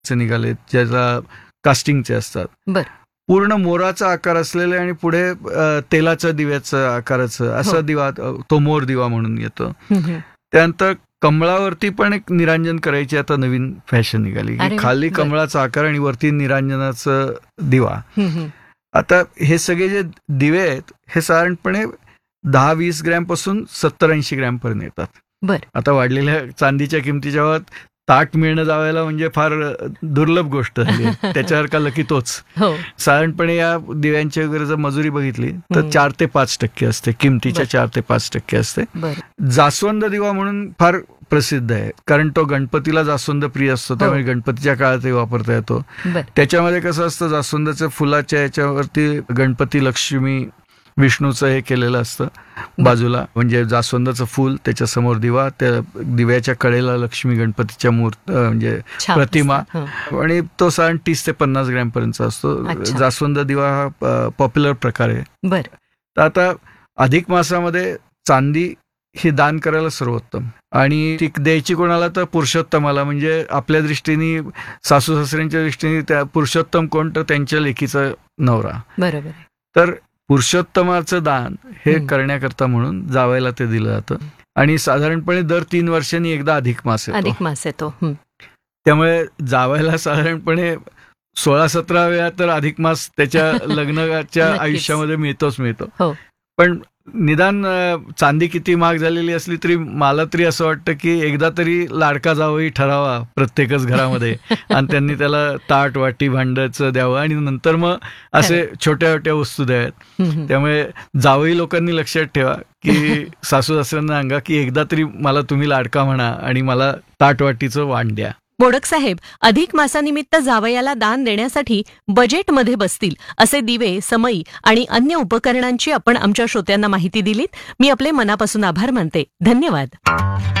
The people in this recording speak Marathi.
निघालेत, ज्याला कास्टिंगचे असतात. बर. पूर्ण मोराचा आकार असलेले आणि पुढे तेलाच्या दिव्याचं आकाराचं असा दिवा, तो मोर दिवा म्हणून येतो. त्यानंतर कमळावरती पण एक निरांजन करायची आता नवीन फॅशन निघाली, की खाली कमळाचा आकार आणि वरती निरांजनाचं दिवा. आता हे सगळे जे दिवे आहेत हे साधारणपणे 10-20 ग्रॅम पासून 70-80 ग्रॅम पर्यंत येतात. बर. आता वाढलेल्या चांदीच्या किमतीच्या ताट मिळणं जावायला म्हणजे फार दुर्लभ गोष्ट झाली. त्याच्यासारखा लकी तोच. साधारणपणे या दिव्यांची वगैरे जर मजुरी बघितली तर 4 ते 5% असते, किमतीच्या 4 ते 5% असते. जास्वंद दिवा म्हणून फार प्रसिद्ध आहे, कारण तो गणपतीला जास्वंद प्रिय असतो, त्यामुळे गणपतीच्या काळातही वापरता येतो. त्याच्यामध्ये कसं असतं, जास्वंदाच्या फुलाच्या याच्यावरती गणपती, लक्ष्मी, विष्णूचं हे केलेलं असतं बाजूला, म्हणजे जास्वंदाचं फूल, त्याच्या समोर दिवा, त्या दिव्याच्या कडेला लक्ष्मी गणपतीच्या म्हणजे प्रतिमा, आणि तो साधारण 30 ते 50 ग्रॅम पर्यंत असतो. जास्वंद दिवा हा पॉप्युलर प्रकार आहे. तर आता अधिक मासामध्ये चांदी ही दान करायला सर्वोत्तम, आणि ती द्यायची कोणाला तर पुरुषोत्तमाला, म्हणजे आपल्या दृष्टीने, सासू सासऱ्यांच्या दृष्टीने त्या पुरुषोत्तम कोण, तर त्यांच्या लेकीचा नवरा. बरोबर. तर पुरुषोत्तमाचं दान हे करण्याकरता म्हणून जावयाला ते दिलं जातं, आणि साधारणपणे दर 3 वर्षांनी एकदा अधिक मास येतो. त्यामुळे जावयाला साधारणपणे 16-17 वेळा तर अधिक मास त्याच्या लग्नाच्या आयुष्यामध्ये मिळतो. पण निदान चांदी किती महाग झालेली असली तरी मला तरी असं वाटतं की एकदा तरी लाडका जावई ठरावा प्रत्येकच घरामध्ये, आणि त्यांनी त्याला ताट, वाटी, भांड्याचं द्यावं, आणि नंतर मग असे छोट्या छोट्या वस्तू द्याव्यात. त्यामुळे जावई लोकांनी लक्षात ठेवा की सासू सासऱ्यांना सांगा की एकदा तरी मला तुम्ही लाडका म्हणा आणि मला ताट, वाटीचं वाण द्या. मोडक साहेब, अधिक मासानिमित्त जावयाला दान देण्यासाठी बजेटमध्ये बसतील असे दिवे, समई आणि अन्य उपकरणांची आपण आमच्या श्रोत्यांना माहिती दिलीत. मी आपले मनापासून आभार मानते. धन्यवाद.